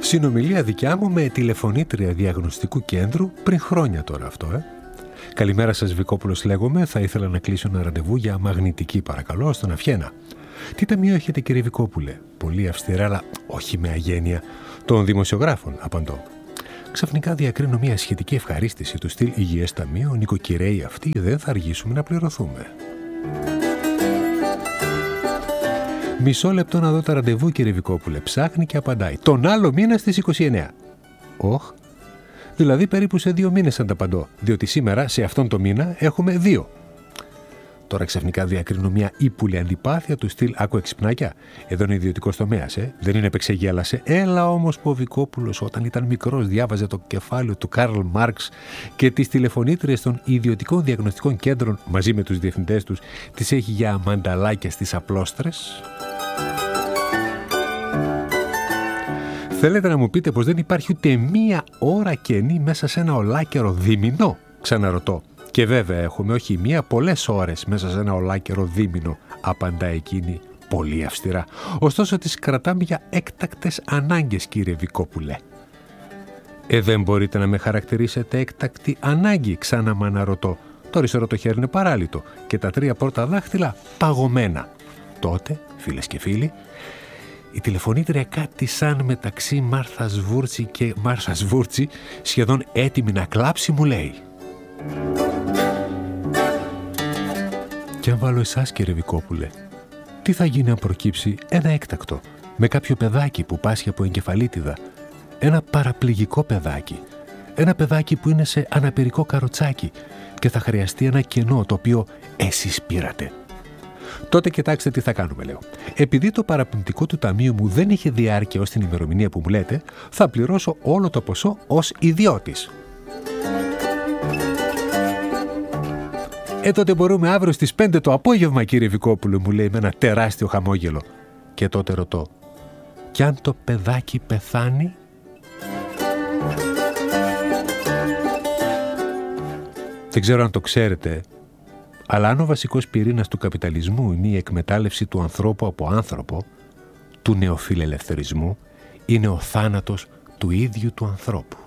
Συνομιλία δικιά μου με τηλεφωνήτρια διαγνωστικού κέντρου πριν χρόνια τώρα αυτό, Καλημέρα σας, Βικόπουλος λέγομαι. Θα ήθελα να κλείσω ένα ραντεβού για μαγνητική, παρακαλώ, στον Αφιένα. Τι ταμείο έχετε, κύριε Βικόπουλε? Πολύ αυστηρά, αλλά όχι με αγένεια των δημοσιογράφων, απαντώ. Ξαφνικά διακρίνω μια σχετική ευχαρίστηση του στυλ υγιές ταμείο, νοικοκυρέοι αυτοί, δεν θα αργήσουμε να πληρωθούμε. Μισό λεπτό να δω τα ραντεβού, κύριε Βικόπουλε. Ψάχνει και απαντάει. Τον άλλο μήνα στις 29. Όχ. Δηλαδή περίπου σε 2 μήνες ανταπαντώ, διότι σήμερα σε αυτόν το μήνα έχουμε 2. Τώρα ξαφνικά διακρίνω μια ύπουλη αντιπάθεια του στυλ άκου εξυπνάκια. Εδώ είναι ιδιωτικός τομέας, δεν είναι επεξεγέλασε. Έλα όμως που ο Βικόπουλος όταν ήταν μικρός διάβαζε το κεφάλαιο του Καρλ Μάρξ και τις τηλεφωνήτριες των ιδιωτικών διαγνωστικών κέντρων μαζί με τους διευθυντές τους τις έχει για μανταλάκια στις απλόστρες. Θέλετε να μου πείτε πως δεν υπάρχει ούτε μία ώρα κενή μέσα σε ένα ολάκερο δίμηνο? Ξαναρωτώ. Και βέβαια έχουμε όχι μία, πολλές ώρες μέσα σε ένα ολάκερο δίμηνο, απαντά εκείνη πολύ αυστηρά. Ωστόσο τις κρατάμε για έκτακτες ανάγκες, κύριε Βικόπουλε. Δεν μπορείτε να με χαρακτηρίσετε έκτακτη ανάγκη, ξανά μ' αναρωτώ. Το αριστερό το χέρι είναι παράλυτο και τα 3 πρώτα δάχτυλα παγωμένα. Τότε, φίλες και φίλοι, η τηλεφωνήτρια κάτι σαν μεταξύ Μάρθας Βούρτσι και Μάρσας Βούρτσι, σχεδόν έτοιμη να κλάψει, μου λέει: «Και αν βάλω εσάς, κύριε Βικόπουλε, τι θα γίνει αν προκύψει ένα έκτακτο με κάποιο παιδάκι που πάσχει από εγκεφαλίτιδα, ένα παραπληγικό παιδάκι, ένα παιδάκι που είναι σε αναπηρικό καροτσάκι και θα χρειαστεί ένα κενό το οποίο εσείς πήρατε? Τότε κοιτάξτε τι θα κάνουμε», λέω. «Επειδή το παραπληκτικό του ταμείου μου δεν είχε διάρκεια ως την ημερομηνία που μου λέτε, θα πληρώσω όλο το ποσό ως ιδιώτης». Τότε μπορούμε αύριο στις 5 το απόγευμα, κύριε Βικόπουλο, μου λέει με ένα τεράστιο χαμόγελο. Και τότε ρωτώ: «Κι αν το παιδάκι πεθάνει?» Δεν ξέρω αν το ξέρετε, αλλά αν ο βασικός πυρήνας του καπιταλισμού είναι η εκμετάλλευση του ανθρώπου από άνθρωπο, του νεοφιλελευθερισμού είναι ο θάνατος του ίδιου του ανθρώπου.